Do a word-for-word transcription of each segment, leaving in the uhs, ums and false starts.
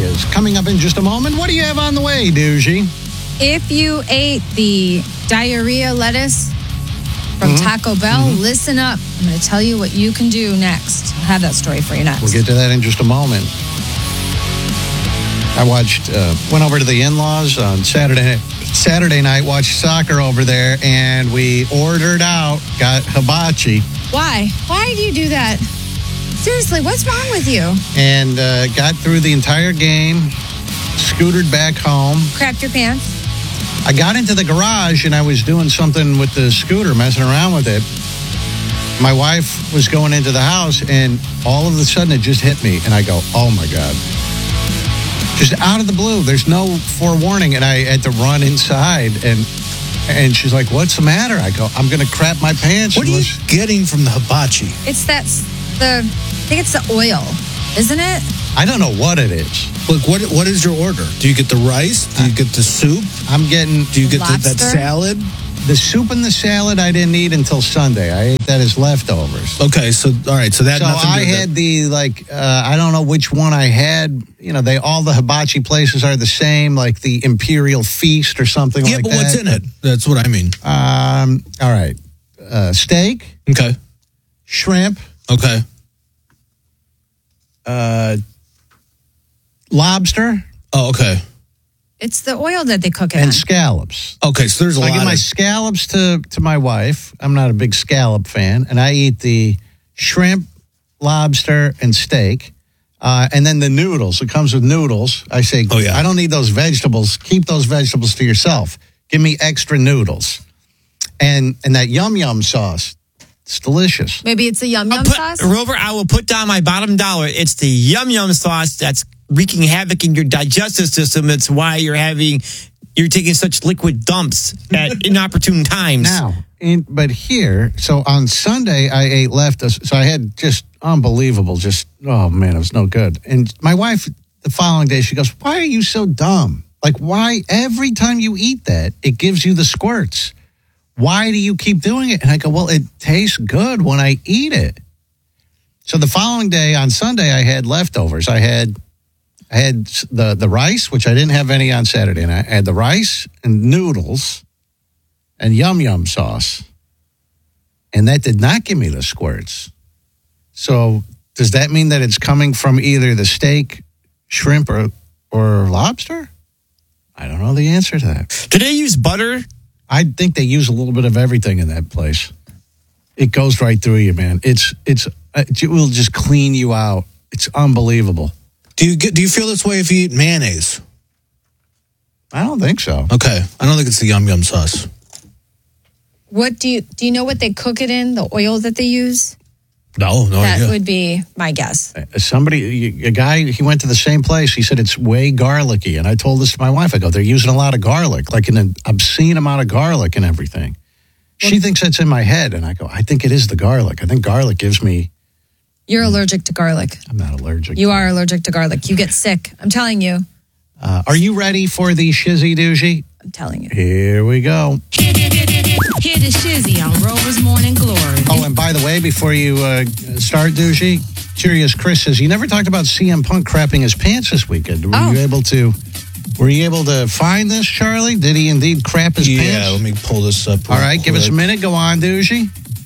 is. Coming up in just a moment, what do you have on the way, Doogie? If you ate the diarrhea lettuce from Mhm. Taco Bell, Mhm. listen up. I'm going to tell you what you can do next. I'll have that story for you next. We'll get to that in just a moment. I watched, uh, went over to the in-laws on Saturday Saturday night, watched soccer over there, and we ordered out, got hibachi, Why? Why do you do that? Seriously, what's wrong with you? and uh, got through the entire game, scootered back home. Crapped your pants? I got into the garage, and I was doing something with the scooter, messing around with it. My wife was going into the house, and all of a sudden it just hit me, and I go, oh, my God. Just out of the blue. There's no forewarning, and I had to run inside, and and she's like, what's the matter? I go, I'm going to crap my pants. What are you getting from the hibachi? It's that, the, I think it's the oil, isn't it? I don't know what it is. Look, what what is your order? Do you get the rice? Do you get the soup? I'm getting... Do you get the, that Lobster? salad? The soup and the salad I didn't eat until Sunday. I ate that as leftovers. Okay, so, all right, so that So nothing to I do with had that. the, like, uh, I don't know which one I had. You know, they all the hibachi places are the same, like the Imperial Feast or something Yeah, like but that. what's in it? That's what I mean. Um, all right. Uh, steak, Okay, shrimp, okay. uh, lobster, Oh, okay. It's the oil that they cook it and in. scallops. Okay, so there's a So I lot give my of... scallops to, to my wife. I'm not a big scallop fan. And I eat the shrimp, lobster, and steak. Uh, and then the noodles. It comes with noodles. I say, Oh, yeah. I don't need those vegetables. Keep those vegetables to yourself. Give me extra noodles. And and that yum yum sauce. It's delicious. Maybe it's a yum I'll yum put- sauce? Rover, I will put down my bottom dollar. It's the yum yum sauce that's wreaking havoc in your digestive system. That's why you're having, you're taking such liquid dumps at inopportune times. Now, in, but here, so on Sunday, I ate leftovers. So I had just unbelievable, just, oh man, it was no good. And my wife, the following day, she goes, why are you so dumb? Like, why every time you eat that, it gives you the squirts? Why do you keep doing it? And I go, well, it tastes good when I eat it. So the following day on Sunday, I had leftovers. I had I had the, the rice, which I didn't have any on Saturday. And I had the rice and noodles and yum yum sauce. And that did not give me the squirts. So does that mean that it's coming from either the steak, shrimp, or, or lobster? I don't know the answer to that. Do they use butter? I think they use a little bit of everything in that place. It goes right through you, man. It's it's it will just clean you out. It's unbelievable. Do you get? Do you feel this way if you eat mayonnaise? I don't think so. Okay, I don't think it's the yum yum sauce. What do you, do you know what they cook it in? The oil that they use? No, no that idea. would be my guess. Uh, Somebody, a guy, he went to the same place. He said it's way garlicky, and I told this to my wife. I go, they're using a lot of garlic, like an obscene amount of garlic and everything. She thinks that's in my head, and I go, I think it is the garlic. I think garlic gives me. You're allergic to garlic. I'm not allergic. You to are it. allergic to garlic. You get sick. I'm telling you. Uh, are you ready for the shizzy doozy? I'm telling you. Here we go. Hear the shizzy on Rover's Morning Glory. Oh, and by the way, before you uh, start, Doogie, Curious Chris says, you never talked about C M Punk crapping his pants this weekend. Were Oh. you able to Were you able to find this, Charlie? Did he indeed crap his Yeah, pants? let me pull this up. All real right, give us a quick. minute. Go on, Doogie.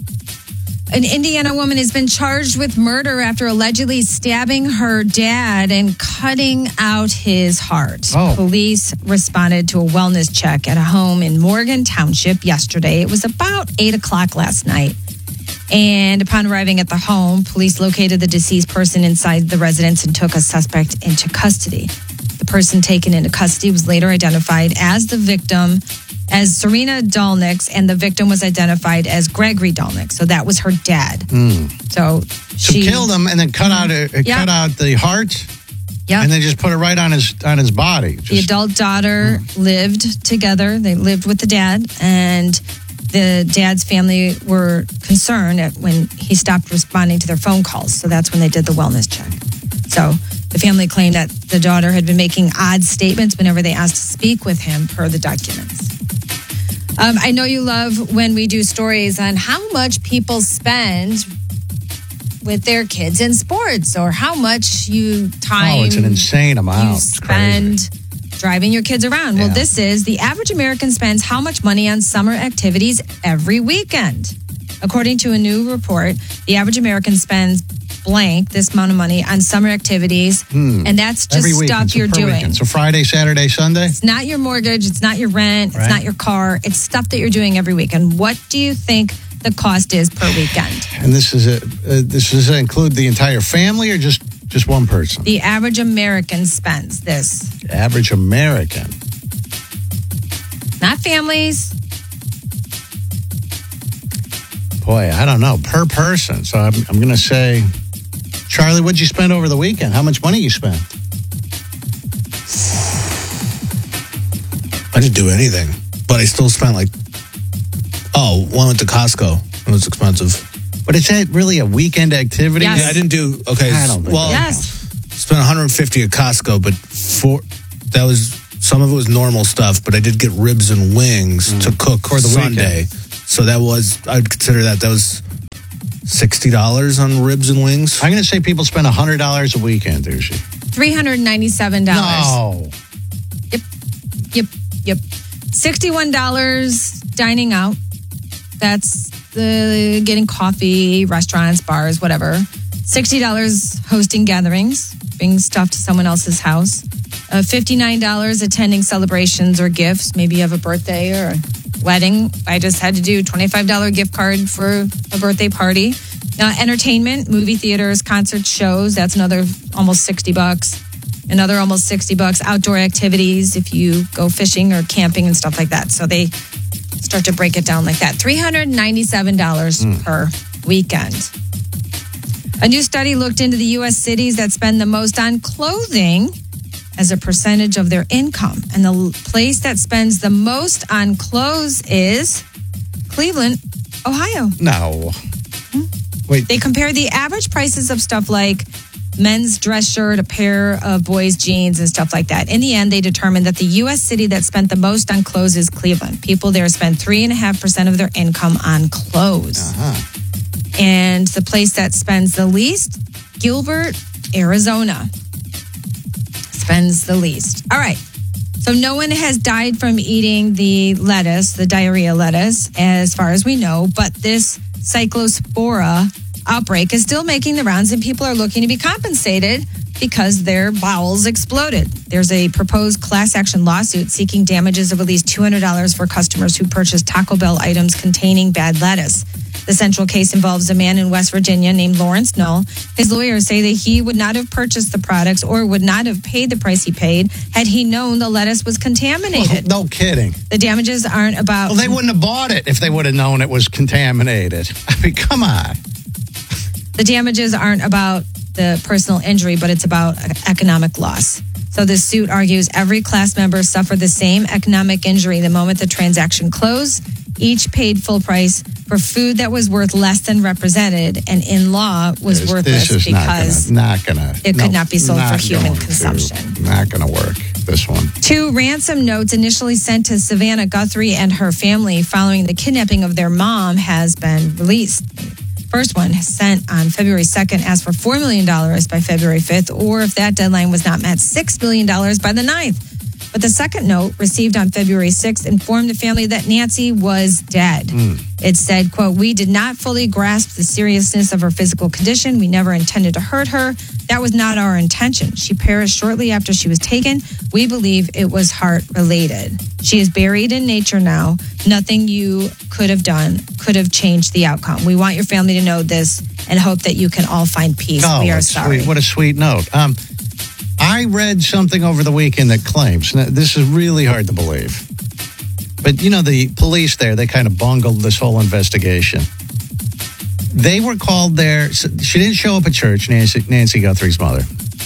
An Indiana woman has been charged with murder after allegedly stabbing her dad and cutting out his heart. Oh. Police responded to a wellness check at a home in Morgan Township yesterday. It was about eight o'clock last night. And upon arriving at the home, police located the deceased person inside the residence and took a suspect into custody. The person taken into custody was later identified as the victim, as Serena Dolnix, and the victim was identified as Gregory Dolnix. So that was her dad. So So she killed him and then cut out a, Yeah. cut out the heart Yeah. and then just put it right on his on his body. The Just, adult daughter lived together. They lived with the dad, and the dad's family were concerned at when he stopped responding to their phone calls. So that's when they did the wellness check. So the family claimed that the daughter had been making odd statements whenever they asked to speak with him per the documents. Um, I know you love when we do stories on how much people spend with their kids in sports or how much you time Oh, it's an insane amount. you It's crazy. spend driving your kids around. Well, Yeah. this is the average American spends how much money on summer activities every weekend. According to a new report, the average American spends blank this amount of money on summer activities, and that's just Every weekend. stuff so you're per doing. Weekend. So Friday, Saturday, Sunday? It's not your mortgage, it's not your rent, Right. it's not your car, it's stuff that you're doing every weekend. What do you think the cost is per weekend? And this is a uh, this does it include the entire family or just just one person? The average American spends this. Average American. Not families. Boy, I don't know. Per person. So I'm, I'm going to say, Charlie, what'd you spend over the weekend? How much money you spent? I didn't do anything, but I still spent like, oh, one went to Costco. It was expensive. But is that really a weekend activity? Yes. Yeah, I didn't do, okay. I don't think well, Yes. spent one hundred fifty at Costco, but for, that was, some of it was normal stuff, but I did get ribs and wings to cook For the Sunday. So that was, I'd consider that, that was sixty dollars on ribs and wings. I'm going to say people spend one hundred dollars a weekend, usually. three hundred ninety-seven dollars. No. Yep. Yep. Yep. sixty-one dollars dining out. That's the getting coffee, restaurants, bars, whatever. sixty dollars hosting gatherings, bring stuff to someone else's house. Uh, fifty-nine dollars attending celebrations or gifts. Maybe you have a birthday or a wedding. I just had to do twenty-five dollars gift card for a birthday party. Uh, entertainment, movie theaters, concert shows. That's another almost sixty bucks. Another almost sixty bucks. Outdoor activities if you go fishing or camping and stuff like that. So they start to break it down like that. three hundred ninety-seven dollars Mm. per weekend. A new study looked into the U S cities that spend the most on clothing as a percentage of their income. And the l- place that spends the most on clothes is Cleveland, Ohio. No. Wait. They compare the average prices of stuff like men's dress shirt, a pair of boys' jeans, and stuff like that. In the end, they determined that the U S city that spent the most on clothes is Cleveland. People there spend three point five percent of their income on clothes. Uh-huh. And the place that spends the least, Gilbert, Arizona, spends the least. All right. So no one has died from eating the lettuce, the diarrhea lettuce, as far as we know, but this cyclospora outbreak is still making the rounds and people are looking to be compensated because their bowels exploded. There's a proposed class action lawsuit seeking damages of at least two hundred dollars for customers who purchased Taco Bell items containing bad lettuce. The central case involves a man in West Virginia named Lawrence Null. His lawyers say that he would not have purchased the products or would not have paid the price he paid had he known the lettuce was contaminated. No kidding. The damages aren't about... Well, they wouldn't have bought it if they would have known it was contaminated. I mean, come on. The damages aren't about the personal injury, but it's about economic loss. So this suit argues every class member suffered the same economic injury the moment the transaction closed. Each paid full price for food that was worth less than represented, and in law was This- worthless this is because not gonna, not gonna, it could not be sold for not human going to. consumption. Not going to work, this one. Two ransom notes initially sent to Savannah Guthrie and her family following the kidnapping of their mom has been released. First one sent on February second asked for four million dollars by February fifth, or if that deadline was not met, six million dollars by the ninth. But the second note, received on February sixth, informed the family that Nancy was dead. Mm. It said, quote, "We did not fully grasp the seriousness of her physical condition. We never intended to hurt her. That was not our intention. She perished shortly after she was taken. We believe it was heart-related. She is buried in nature now. Nothing you could have done could have changed the outcome. We want your family to know this and hope that you can all find peace. Oh, we are that's sorry." sweet. What a sweet note. Um, I read something over the weekend that claims, now, this is really hard to believe, but you know, the police there, they kind of bungled this whole investigation. They were called there. She didn't show up at church, Nancy, Nancy Guthrie's mother.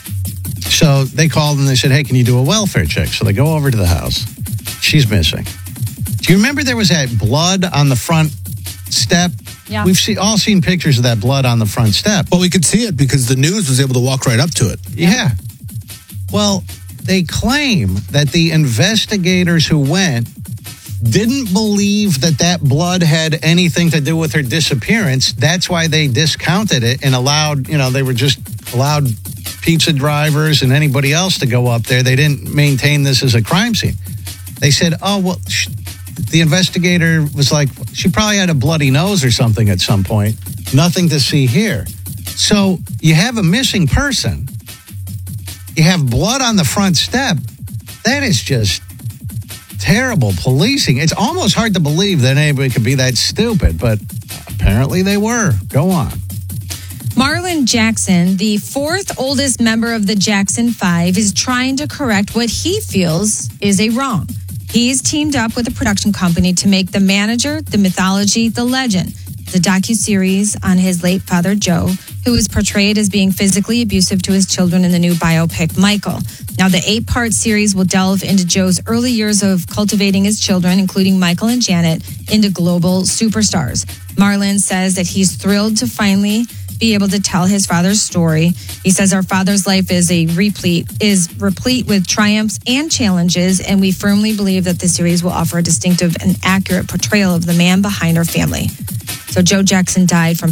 So they called and they said, "Hey, can you do a welfare check?" So they go over to the house. She's missing. Do you remember there was that blood on the front step? Yeah. We've see, all seen pictures of that blood on the front step. Well, we could see it because the news was able to walk right up to it. Yeah. Well, they claim that the investigators who went didn't believe that that blood had anything to do with her disappearance. That's why they discounted it and allowed, you know, they were just allowed pizza drivers and anybody else to go up there. They didn't maintain this as a crime scene. They said, oh, well, sh- the investigator was like, she probably had a bloody nose or something at some point. Nothing to see here. So you have a missing person. You have blood on the front step. That is just terrible policing. It's almost hard to believe that anybody could be that stupid, but apparently they were. Go on. Marlon Jackson, the fourth oldest member of the Jackson Five, is trying to correct what he feels is a wrong. He's teamed up with a production company to make The Manager, The Mythology, The Legend, the docuseries on his late father, Joe, who was portrayed as being physically abusive to his children in the new biopic, Michael. Now, the eight-part series will delve into Joe's early years of cultivating his children, including Michael and Janet, into global superstars. Marlon says that he's thrilled to finally be able to tell his father's story. He says our father's life is a replete, is replete with triumphs and challenges, and we firmly believe that the series will offer a distinctive and accurate portrayal of the man behind our family. So Joe Jackson died from